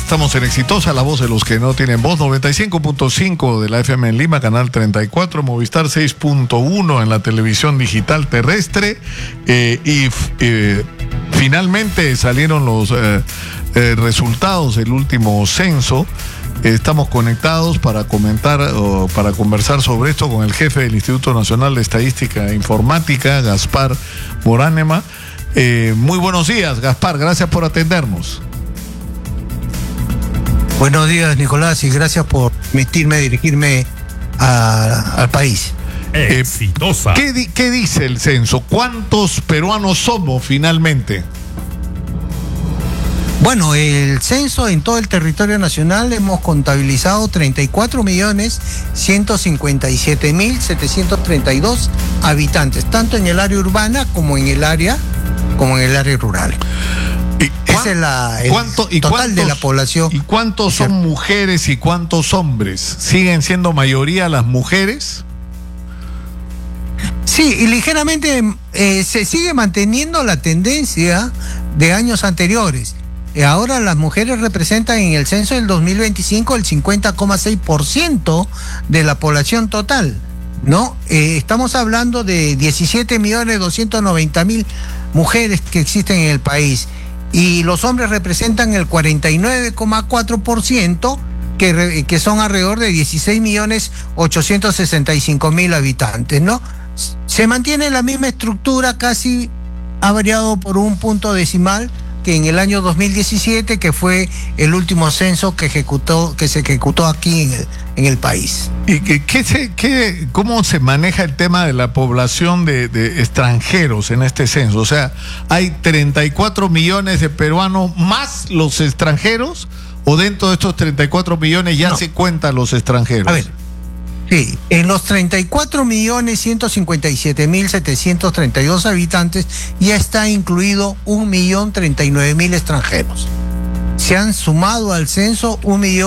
Estamos en Exitosa, la voz de los que no tienen voz, 95.5 de la FM en Lima, canal 34, Movistar 6.1 en la televisión digital terrestre, y finalmente salieron los resultados del último censo. Estamos conectados para comentar o para conversar sobre esto con el jefe del Instituto Nacional de Estadística e Informática, Gaspar Moránema. Muy buenos días, Gaspar, gracias por atendernos. Buenos días, Nicolás, y gracias por permitirme dirigirme al país. Exitosa. ¿Qué dice el censo? ¿Cuántos peruanos somos finalmente? Bueno, el censo en todo el territorio nacional hemos contabilizado 34.157.732 habitantes, tanto en el área urbana como en el área rural. Ese es el total de la población. ¿Y cuántos son mujeres y cuántos hombres? ¿Siguen siendo mayoría las mujeres? Sí, y ligeramente se sigue manteniendo la tendencia de años anteriores. Ahora las mujeres representan en el censo del 2025 el 50,6% de la población total, ¿no? Estamos hablando de 17.290.000 mujeres que existen en el país. Y los hombres representan el 49,4%, que son alrededor de 16.865.000 habitantes, ¿no? Se mantiene la misma estructura, casi ha variado por un punto decimal, que en el año 2017, que fue el último censo que se ejecutó aquí en el país. ¿Y cómo se maneja el tema de la población de extranjeros en este censo? O sea, ¿hay 34 millones de peruanos más los extranjeros? ¿O dentro de estos 34 millones ya se cuentan los extranjeros? A ver, sí, en los 34.157.732 habitantes ya está incluido 1.039.000 extranjeros. Se han sumado al censo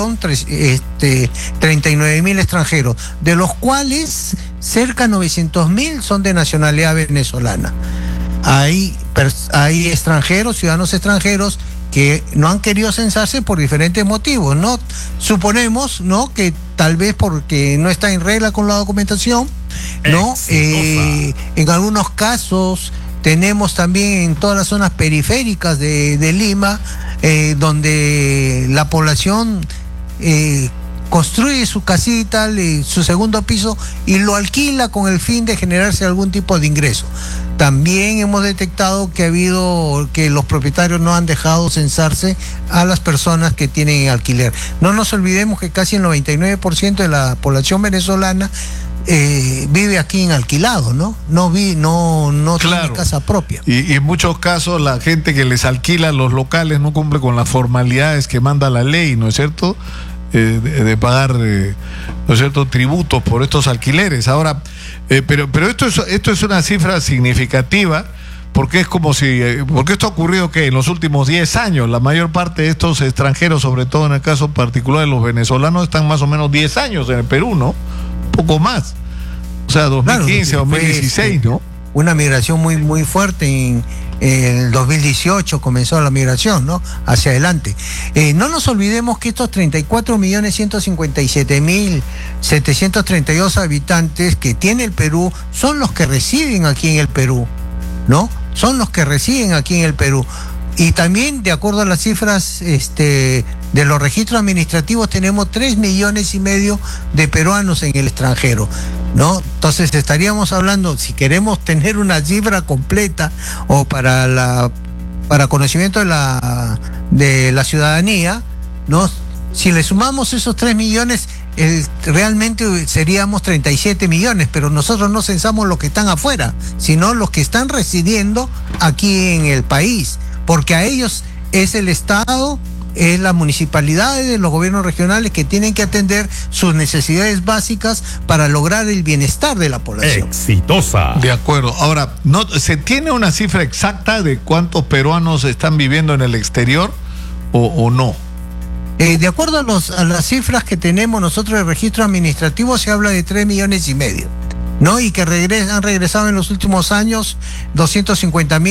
1.039.000 extranjeros, de los cuales cerca de 900.000 son de nacionalidad venezolana. Hay extranjeros, ciudadanos extranjeros, que no han querido censarse por diferentes motivos, ¿no? Suponemos, ¿no?, que tal vez porque no está en regla con la documentación, ¿no? En algunos casos tenemos también en todas las zonas periféricas de Lima, donde la población construye su casita, su segundo piso, y lo alquila con el fin de generarse algún tipo de ingreso. También hemos detectado que los propietarios no han dejado censarse a las personas que tienen alquiler. No nos olvidemos que casi el 99% de la población venezolana vive aquí en alquilado, ¿no? No claro, tiene casa propia. Y en muchos casos la gente que les alquila los locales no cumple con las formalidades que manda la ley, ¿no es cierto?, de pagar, ¿no es cierto?, tributos por estos alquileres. Ahora, pero esto es una cifra significativa, porque es como porque esto ha ocurrido que en los últimos 10 años, la mayor parte de estos extranjeros, sobre todo en el caso particular de los venezolanos, están más o menos 10 años en el Perú, ¿no? Un poco más. O sea, 2015, claro, 2016, ¿no? Una migración muy, muy fuerte en el 2018 comenzó la migración, ¿no?, hacia adelante. No nos olvidemos que estos 34.157.732 habitantes que tiene el Perú son los que residen aquí en el Perú, ¿no? Son los que residen aquí en el Perú. Y también, de acuerdo a las cifras de los registros administrativos, tenemos 3,5 millones de peruanos en el extranjero, ¿no? Entonces estaríamos hablando, si queremos tener una cifra completa o para conocimiento de la ciudadanía, ¿no?, si le sumamos esos 3 millones, realmente seríamos 37 millones, pero nosotros no censamos los que están afuera, sino los que están residiendo aquí en el país, porque a ellos es el Estado, es las municipalidades, los gobiernos regionales que tienen que atender sus necesidades básicas para lograr el bienestar de la población. Exitosa. De acuerdo. Ahora, ¿se tiene una cifra exacta de cuántos peruanos están viviendo en el exterior o no? De acuerdo a las cifras que tenemos nosotros de registro administrativo, se habla de 3,5 millones, ¿no? Y que han regresado en los últimos años 250.000